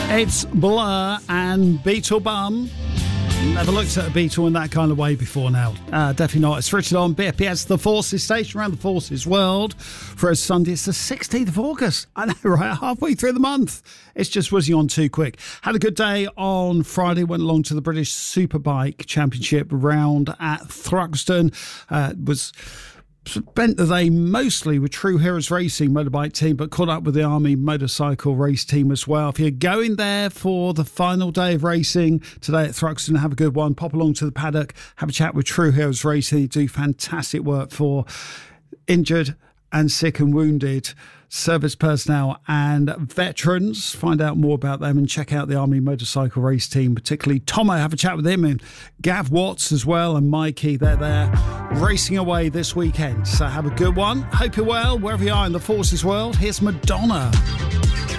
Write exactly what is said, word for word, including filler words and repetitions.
It's Blur and Beetle Bum. Never looked at a Beetle in that kind of way before now. Uh, definitely not. It's Richard on B F P S, the Forces station around the Forces world. For a Sunday, it's the sixteenth of August. I know, right? Halfway through the month. It's just whizzing on too quick. Had a good day on Friday. Went along to the British Superbike Championship round at Thruxton. Uh, was... Spent the day mostly with True Heroes Racing motorbike team, but caught up with the Army motorcycle race team as well. If you're going there for the final day of racing today at Thruxton, have a good one. Pop along to the paddock, have a chat with True Heroes Racing. They do fantastic work for injured and sick and wounded service personnel and veterans. Find out more about them and check out the Army motorcycle race team, particularly Tomo. Have a chat with him and Gav Watts as well and Mikey. They're there racing away this weekend. So have a good one. Hope you're well wherever you are in the Forces world. Here's Madonna.